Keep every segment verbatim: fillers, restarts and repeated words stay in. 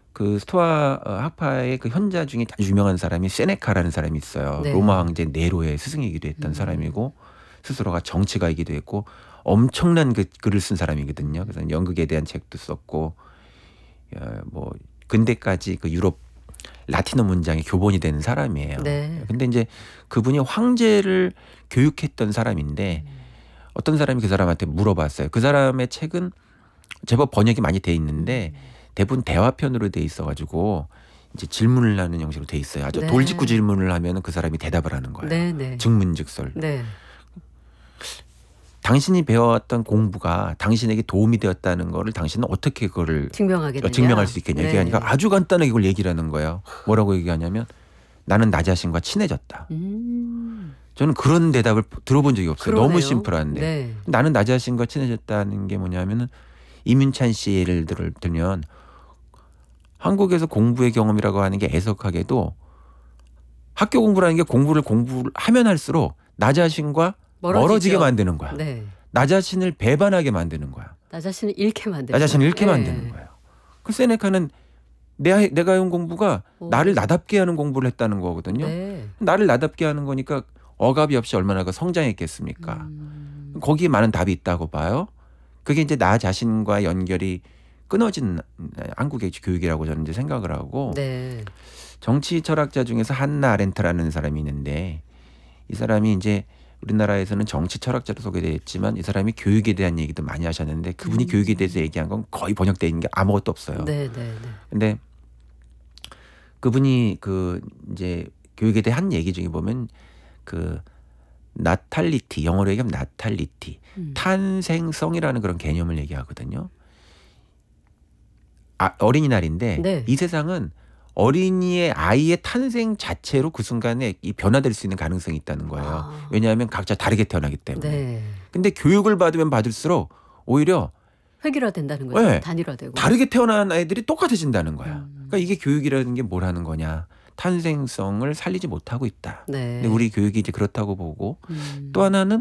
그 스토아 어 학파의 그 현자 중에 아주 유명한 사람이 세네카라는 사람이 있어요. 네. 로마 황제 네로의 스승이기도 했던 음. 사람이고 스스로가 정치가이기도 했고 엄청난 그 글을 쓴 사람이거든요. 그래서 연극에 대한 책도 썼고 어 뭐 근대까지 그 유럽 라틴어 문장의 교본이 되는 사람이에요. 네. 근데 인제 그분이 황제를 교육했던 사람인데 음. 어떤 사람이 그 사람한테 물어봤어요. 그 사람의 책은 제법 번역이 많이 돼 있는데 음. 대부분 대화편으로 돼 있어 가지고 이제 질문을 하는 형식으로 돼 있어요. 아주 네. 돌직구 질문을 하면은 그 사람이 대답을 하는 거예요. 네네. 즉문즉설로. 네. 당신이 배워왔던 공부가 당신에게 도움이 되었다는 거를 당신은 어떻게 그거를 증명하겠느냐. 증명할 수 있겠냐. 네. 이게 아니라 아주 간단하게 그걸 얘기를 하는 거예요. 뭐라고 얘기하냐면 나는 나 자신과 친해졌다. 음. 저는 그런 대답을 들어본 적이 없어요. 그러네요. 너무 심플한데. 네. 나는 나 자신과 친해졌다는 게 뭐냐면은 이민찬 씨 예를 들을 들면 한국에서 공부의 경험이라고 하는 게 애석하게도 학교 공부라는 게 공부를 공부를 하면 할수록 나 자신과 멀어지죠. 멀어지게 만드는 거야. 네. 나 자신을 배반하게 만드는 거야. 나 자신을 잃게 만드는 나 자신을 잃게 네. 만드는 거예요. 그 세네카는 내가, 내가 해온 공부가 오. 나를 나답게 하는 공부를 했다는 거거든요. 네. 나를 나답게 하는 거니까 억압이 없이 얼마나 그 성장했겠습니까. 음. 거기에 많은 답이 있다고 봐요. 그게 이제 나 자신과 연결이 끊어진 한국의 교육이라고 저는 이제 생각을 하고 네. 정치 철학자 중에서 한나 아렌트라는 사람이 있는데 이 사람이 이제 우리나라에서는 정치 철학자로 소개되었지만 이 사람이 교육에 대한 얘기도 많이 하셨는데 그분이 음. 교육에 대해서 얘기한 건 거의 번역되어 있는 게 아무것도 없어요. 네, 네, 네. 근데 그분이 그 이제 교육에 대한 한 얘기 중에 보면 그 나탈리티, 영어로 얘기하면 나탈리티, 음. 탄생성이라는 그런 개념을 얘기하거든요. 아, 어린이날인데 네. 이 세상은 어린이의 아이의 탄생 자체로 그 순간에 이 변화될 수 있는 가능성이 있다는 거예요. 아. 왜냐하면 각자 다르게 태어나기 때문에. 네. 근데 교육을 받으면 받을수록 오히려 획일화된다는 거죠. 네. 단일화되고. 다르게 태어난 아이들이 똑같아진다는 거야. 음. 그러니까 이게 교육이라는 게 뭐라는 거냐. 탄생성을 살리지 못하고 있다. 네. 근데 우리 교육이 이제 그렇다고 보고 음. 또 하나는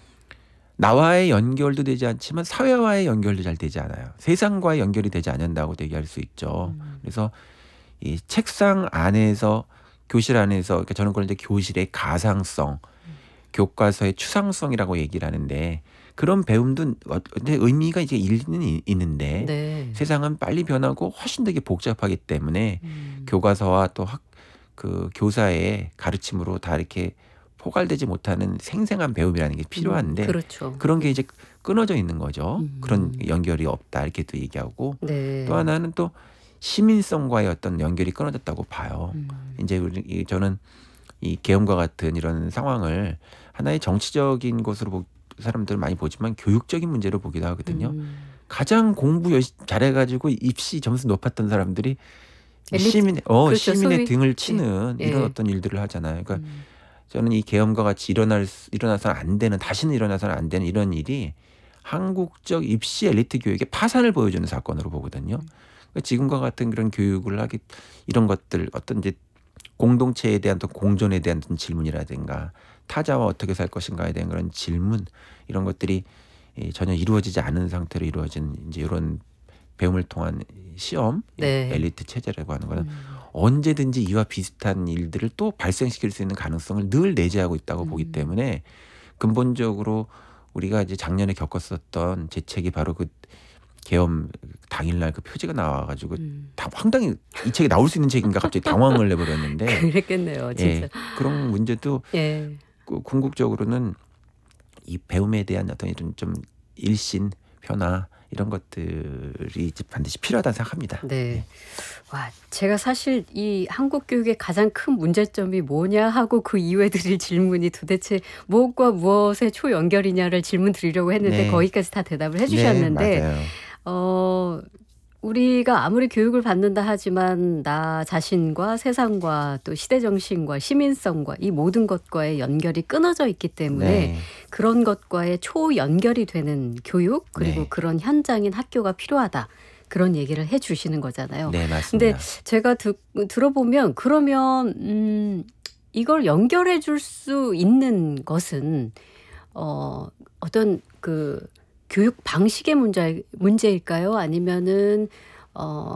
나와의 연결도 되지 않지만 사회와의 연결도 잘 되지 않아요. 세상과의 연결이 되지 않는다고도 얘기할 수 있죠. 음. 그래서 이 책상 안에서 교실 안에서 그러니까 저는 그걸 이제 교실의 가상성, 음. 교과서의 추상성이라고 얘기를 하는데 그런 배움도 근데 의미가 이제 일리는 있는데 네. 세상은 빨리 변하고 훨씬 되게 복잡하기 때문에 음. 교과서와 또 학 그 교사의 가르침으로 다 이렇게 포괄되지 못하는 생생한 배움이라는 게 필요한데 음. 그렇죠. 그런 게 이제 끊어져 있는 거죠. 음. 그런 연결이 없다 이렇게 또 얘기하고 네. 또 하나는 또 시민성과의 어떤 연결이 끊어졌다고 봐요. 음. 이제 우리 저는 이 계엄과 같은 이런 상황을 하나의 정치적인 것으로 보, 사람들 많이 보지만 교육적인 문제로 보기도 하거든요. 음. 가장 공부 열심히 잘해가지고 입시 점수 높았던 사람들이 엘리트, 시민의 어 그렇죠. 시민의 소위, 등을 치는 예. 이런 예. 어떤 일들을 하잖아요. 그러니까 음. 저는 이 계엄과 같이 일어날 수- 일어나서는 안 되는 다시는 일어나서는 안 되는 이런 일이 한국적 입시 엘리트 교육의 파산을 보여주는 사건으로 보거든요. 그러니까 지금과 같은 그런 교육을 하기 이런 것들 어떤 이제 공동체에 대한 또 공존에 대한 어떤 질문이라든가 타자와 어떻게 살 것인가에 대한 그런 질문 이런 것들이 이 전혀 이루어지지 않은 상태로 이루어진 이제 이런 배움을 통한 시험 네. 엘리트 체제라고 하는 거는 음. 언제든지 이와 비슷한 일들을 또 발생시킬 수 있는 가능성을 늘 내재하고 있다고 음. 보기 때문에 근본적으로 우리가 이제 작년에 겪었었던 재책이 바로 그 계엄 당일날 그 표지가 나와가지고 음. 다 황당히 이 책이 나올 수 있는 책인가 갑자기 당황을 해버렸는데 그랬겠네요, 진짜. 예, 그런 문제도 예. 그 궁극적으로는 이 배움에 대한 어떤 이런 좀 일신 변화 이런 것들이 이제 반드시 필요하다고 생각합니다. 네. 와, 제가 사실 이 한국 교육의 가장 큰 문제점이 뭐냐 하고 그 이후에 드릴 질문이 도대체 무엇과 무엇의 초연결이냐를 질문 드리려고 했는데 네. 거기까지 다 대답을 해주셨는데 네, 맞아요. 어, 우리가 아무리 교육을 받는다 하지만 나 자신과 세상과 또 시대 정신과 시민성과 이 모든 것과의 연결이 끊어져 있기 때문에 네. 그런 것과의 초연결이 되는 교육 그리고 네. 그런 현장인 학교가 필요하다. 그런 얘기를 해 주시는 거잖아요. 네, 근데 맞습니다. 제가 듣, 들어보면 그러면 음, 이걸 연결해 줄 수 있는 것은 어, 어떤 그 교육 방식의 문제, 문제일까요? 아니면은 어,